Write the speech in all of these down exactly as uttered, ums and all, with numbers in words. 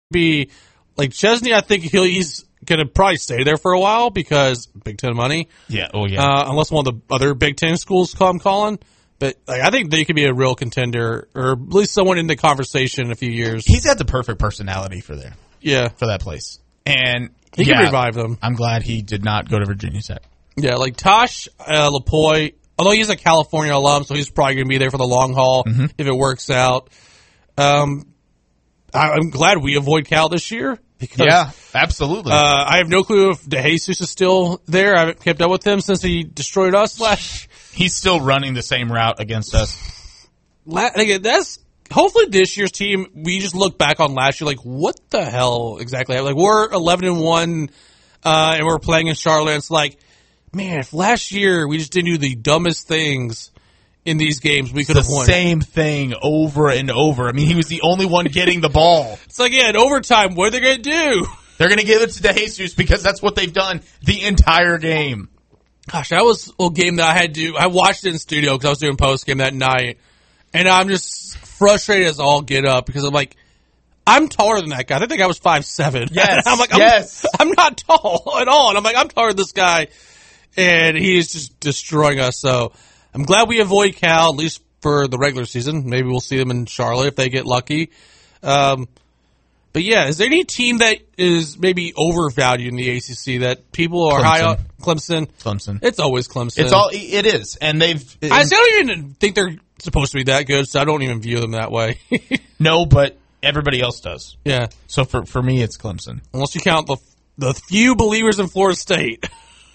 be like Chesney. I think he'll, he's going to probably stay there for a while because Big Ten money. Yeah. Oh, yeah. Uh, unless one of the other Big Ten schools come calling. But like, I think they could be a real contender, or at least someone in the conversation in a few years. He's got the perfect personality for there. Yeah. For that place. And he yeah, can revive them. I'm glad he did not go to Virginia Tech. Yeah, like Tosh uh, Lapoy, although he's a California alum, so he's probably going to be there for the long haul mm-hmm. if it works out. Um, I, I'm glad we avoid Cal this year. Because, yeah, absolutely. Uh, I have no clue if DeJesus is still there. I haven't kept up with him since he destroyed us last. He's still running the same route against us. La- like, that's hopefully this year's team. We just look back on last year, like what the hell exactly? Like we're eleven and one, uh, and we're playing in Charlotte. It's like, man, if last year we just didn't do the dumbest things in these games, we could have won. Same thing over and over. I mean, he was the only one getting the ball. It's like, yeah, in overtime, what are they going to do? They're going to give it to DeJesus because that's what they've done the entire game. Gosh, that was a game that I had to. I watched it in studio because I was doing post game that night, and I'm just frustrated as all get up because I'm like, I'm taller than that guy. I think I was five seven. Yes, I'm like, I'm, yes. I'm not tall at all, and I'm like, I'm taller than this guy, and he is just destroying us. So I'm glad we avoid Cal, at least for the regular season. Maybe we'll see them in Charlotte if they get lucky. Um, but yeah, is there any team that is maybe overvalued in the A C C that people are Clemson. high on? Clemson. Clemson. It's always Clemson. It's all. It is, and they've. I don't even think they're supposed to be that good, so I don't even view them that way. No, but everybody else does. Yeah. So for for me, it's Clemson. Unless you count the the few believers in Florida State.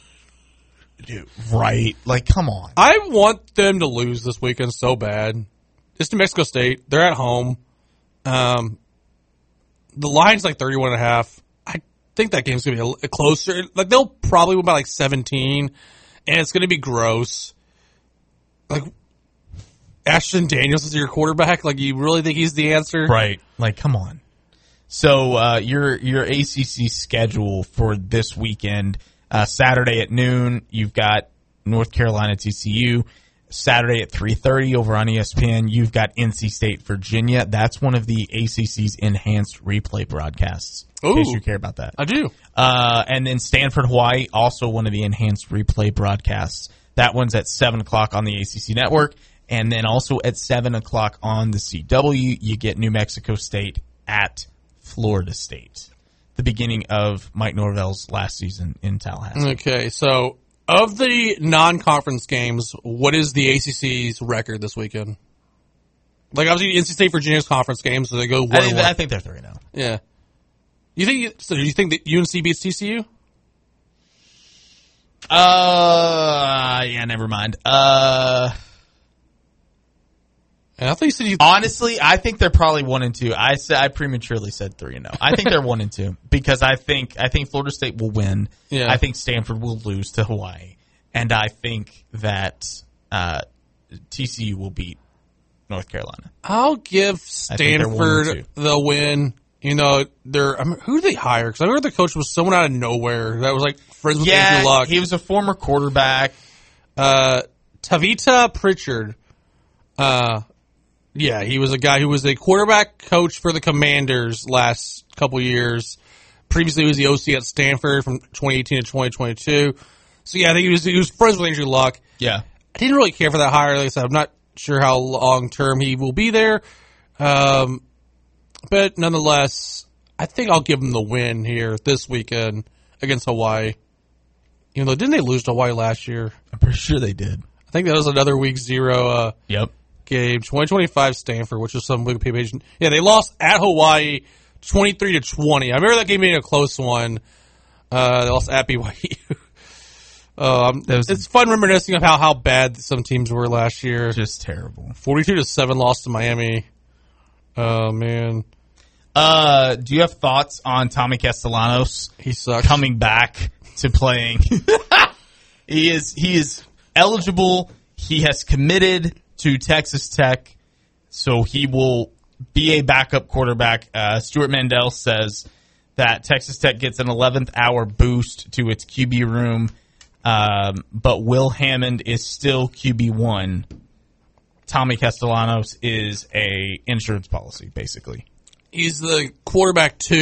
Dude, right? Like, come on. I want them to lose this weekend so bad. It's New Mexico State. They're at home. Um, the line's like thirty-one and a half. I think that game's going to be a, a closer. Like, they'll probably win by like seventeen, and it's going to be gross. Like, Ashton Daniels is your quarterback. Like, you really think he's the answer? Right. Like, come on. So, uh, your your A C C schedule for this weekend. Uh, Saturday at noon, you've got North Carolina T C U. Saturday at three thirty over on E S P N, you've got N C State, Virginia. That's one of the A C C's enhanced replay broadcasts, in Ooh, case you care about that. I do. Uh, and then Stanford, Hawaii, also one of the enhanced replay broadcasts. That one's at seven o'clock on the A C C network. And then also at seven o'clock on the C W, you get New Mexico State at Florida State. The beginning of Mike Norvell's last season in Tallahassee. Okay, so of the non-conference games, what is the A C C's record this weekend? Like, obviously, N C State, Virginia's conference games, so they go one I think, one. I think they're three now. Yeah. You think? So, do you think that U N C beats T C U? Uh, yeah, never mind. Uh, And I thought you said you. honestly, I think they're probably one and two. I said I prematurely said three and no. I think they're one and two because I think I think Florida State will win. Yeah. I think Stanford will lose to Hawaii, and I think that uh, T C U will beat North Carolina. I'll give I think they're one and Stanford the win. You know, they're. I mean, who did they hire? Because I heard the coach was someone out of nowhere that was like friends with Yeah, Andrew Luck. he was a former quarterback. Uh, Tavita Pritchard. Uh, yeah, he was a guy who was a quarterback coach for the Commanders last couple years. Previously, he was the O C at Stanford from twenty eighteen to twenty twenty-two. So yeah, I think he was he was friends with Andrew Luck. Yeah. I didn't really care for that hire. Like I said, I'm not sure how long term he will be there. Um, but nonetheless, I think I'll give him the win here this weekend against Hawaii. Even though, didn't they lose to Hawaii last year? I'm pretty sure they did. I think that was another week zero uh, Yep. game. twenty twenty-five Stanford, which was some Wikipedia page. Yeah, they lost at Hawaii twenty-three to twenty. I remember that game being a close one. Uh, they lost at B Y U. Um, was it's fun reminiscing of how, how bad some teams were last year. Just terrible. forty-two to seven lost to Miami. Oh, man. Uh, do you have thoughts on Tommy Castellanos He sucks. coming back to playing? he is he is eligible. He has committed to Texas Tech, so he will be a backup quarterback. Uh, Stuart Mandel says that Texas Tech gets an eleventh hour boost to its Q B room, um, but Will Hammond is still Q B one. Tommy Castellanos is a insurance policy, basically. He's the quarterback two.